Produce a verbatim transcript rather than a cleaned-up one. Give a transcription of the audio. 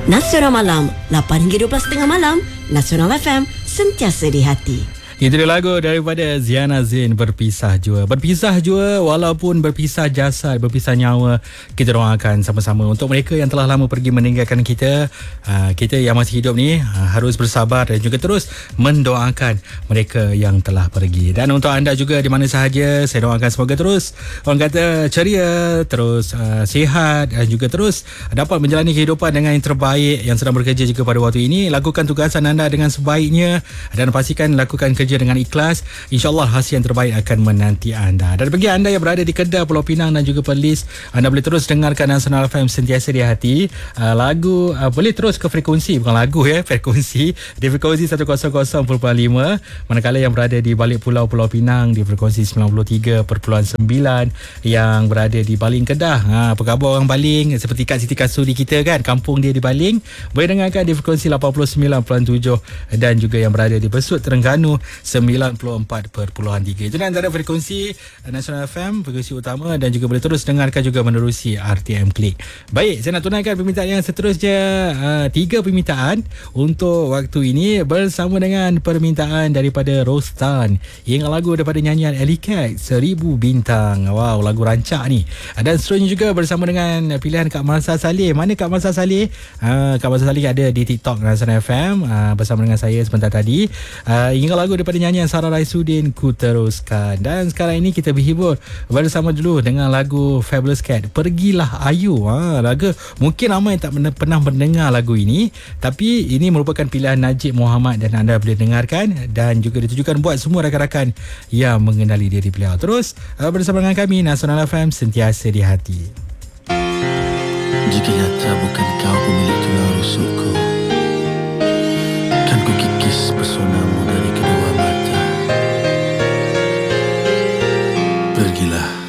Nasional Malam, lapan hingga dua belas tiga puluh malam, Nasional F M, sentiasa di hati. Itu dia lagu daripada Ziana Zain, Berpisah Jua. Berpisah jua walaupun berpisah jasad, berpisah nyawa. Kita doakan sama-sama untuk mereka yang telah lama pergi meninggalkan kita. Kita yang masih hidup ni harus bersabar dan juga terus mendoakan mereka yang telah pergi. Dan untuk anda juga di mana sahaja, saya doakan semoga terus orang kata ceria, terus uh, sihat dan juga terus dapat menjalani kehidupan dengan yang terbaik. Yang sedang bekerja juga pada waktu ini, lakukan tugasan anda dengan sebaiknya dan pastikan lakukan kerja dengan ikhlas. InsyaAllah hasil yang terbaik akan menanti anda. Dan bagi anda yang berada di Kedah, Pulau Pinang dan juga Perlis, anda boleh terus dengarkan Nasional F M sentiasa di hati. uh, Lagu uh, boleh terus ke frekuensi, bukan lagu ya, frekuensi di frekuensi seratus perpuluhan lima. Manakala yang berada di balik pulau Pulau Pinang di frekuensi sembilan puluh tiga perpuluhan sembilan. Yang berada di Baling Kedah, ha, apa khabar orang Baling? Seperti Kak Siti Kasuri kita kan, kampung dia di Baling, boleh dengarkan di frekuensi lapan puluh sembilan perpuluhan tujuh. Dan juga yang berada di Besut, Terengganu sembilan puluh empat perpuluhan tiga. Itu antara frekuensi Nasional F M, frekuensi utama, dan juga boleh terus dengarkan juga menerusi R T M Klik. Baik, saya nak tunaikan permintaan yang seterusnya. Uh, tiga permintaan untuk waktu ini bersama dengan permintaan daripada Rostan. Yang lagu daripada nyanyian Ellie Cat, Seribu Bintang. Wow, lagu rancak ni. Dan seterusnya juga bersama dengan pilihan Kak Marsa Saleh. Mana Kak Marsa Saleh? Uh, Kak Marsa Saleh ada di TikTok Nasional F M uh, bersama dengan saya sebentar tadi. Uh, ingat lagu daripada nyanyian Sarah Raisuddin, Ku Teruskan. Dan sekarang ini kita berhibur bersama dulu dengan lagu Fabulous Cat, Pergilah Ayu. Ha, lagu mungkin ramai tak pernah mendengar lagu ini, tapi ini merupakan pilihan Najib Muhammad dan anda boleh dengarkan dan juga ditujukan buat semua rakan-rakan yang mengenali diri beliau. Terus uh, bersama dengan kami Nasional F M, sentiasa di hati. Jika nyata bukan kau pemilik tulang rusukku, kan ku kikis pesonamu dari kedua mata. Pergilah